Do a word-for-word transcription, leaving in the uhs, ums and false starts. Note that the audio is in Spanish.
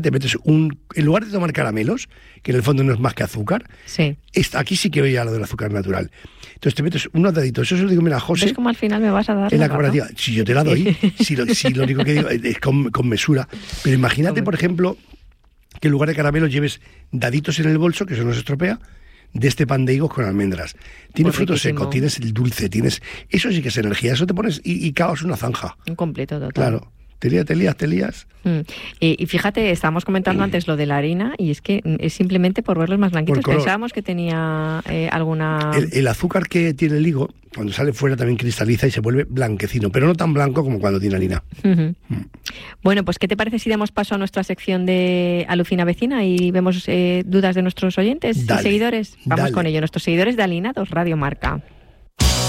te metes un... En lugar de tomar caramelos, que en el fondo no es más que azúcar, sí. esta, aquí sí que oye lo del azúcar natural. Entonces te metes unos deditos. Eso se lo digo, mira, José... ¿Ves cómo al final me vas a dar en la la comparativa? Si yo te la doy, si, lo, si lo único que digo es con, con mesura. Pero imagínate, por ejemplo, que en lugar de caramelos lleves daditos en el bolso, que eso no se estropea, de este pan de higos con almendras. Tienes Pues fruto riquísimo. seco, tienes el dulce, tienes... Eso sí que es energía. Eso te pones y, y caos una zanja. Un completo total. Claro. Te lías, te lías, te lías. Mm. Y, y fíjate, estábamos comentando antes lo de la harina y es que es simplemente por verlos más blanquitos. Pensábamos que tenía eh, alguna... El, el azúcar que tiene el higo, cuando sale fuera también cristaliza y se vuelve blanquecino, pero no tan blanco como cuando tiene harina. Uh-huh. Mm. Bueno, pues ¿qué te parece si damos paso a nuestra sección de Alucina Vecina y vemos eh, dudas de nuestros oyentes Dale, y seguidores? Vamos dale. con ello, nuestros seguidores de Alinados Radio Marca.